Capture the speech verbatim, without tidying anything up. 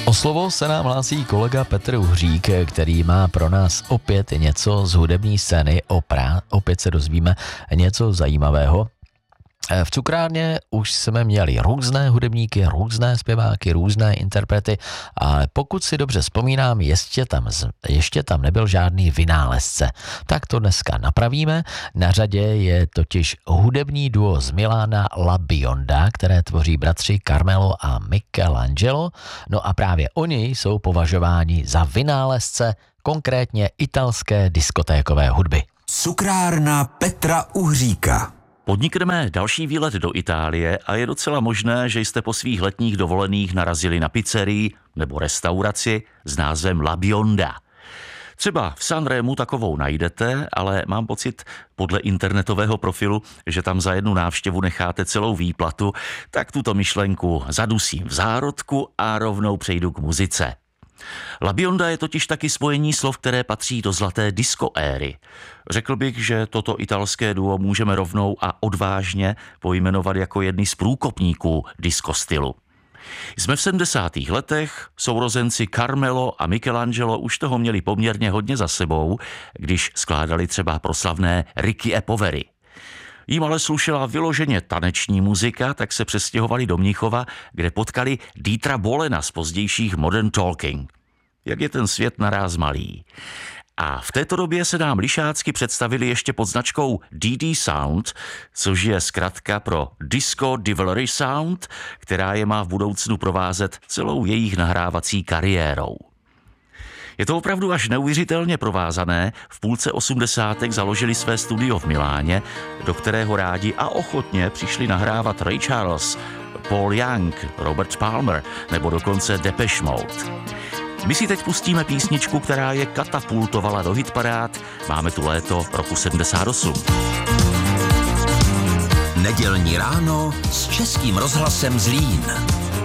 O slovo se nám hlásí kolega Petr Uhřík, který má pro nás opět něco z hudební scény o Praze. Opět se dozvíme něco zajímavého. V cukrárně už jsme měli různé hudebníky, různé zpěváky, různé interprety, ale pokud si dobře vzpomínám, ještě tam, ještě tam nebyl žádný vynálezce. Tak to dneska napravíme. Na řadě je totiž hudební duo z Milána La Bionda, které tvoří bratři Carmelo a Michelangelo. No a právě oni jsou považováni za vynálezce konkrétně italské diskotékové hudby. Cukrárna Petra Uhříka. Podnikneme další výlet do Itálie a je docela možné, že jste po svých letních dovolených narazili na pizzerii nebo restauraci s názvem La Bionda. Třeba v Sanremu takovou najdete, ale mám pocit podle internetového profilu, že tam za jednu návštěvu necháte celou výplatu, tak tuto myšlenku zadusím v zárodku a rovnou přejdu k muzice. La Bionda je totiž taky spojení slov, které patří do zlaté disco éry. Řekl bych, že toto italské duo můžeme rovnou a odvážně pojmenovat jako jedny z průkopníků disco stylu. Jsme v sedmdesátých letech, sourozenci Carmelo a Michelangelo už toho měli poměrně hodně za sebou, když skládali třeba proslavné Ricky e Poveri. Jím ale slušela vyloženě taneční muzika, tak se přestěhovali do Mnichova, kde potkali Dietera Bohlena z pozdějších Modern Talking. Jak je ten svět naráz malý. A v této době se nám lišácky představili ještě pod značkou D D Sound, což je zkratka pro Disco Distillery Sound, která je má v budoucnu provázet celou jejich nahrávací kariérou. Je to opravdu až neuvěřitelně provázané. V půlce osmdesátek založili své studio v Miláně, do kterého rádi a ochotně přišli nahrávat Ray Charles, Paul Young, Robert Palmer nebo dokonce Depeche Mode. My si teď pustíme písničku, která je katapultovala do hitparád. Máme tu léto roku sedmdesát osm. Nedělní ráno s Českým rozhlasem Zlín.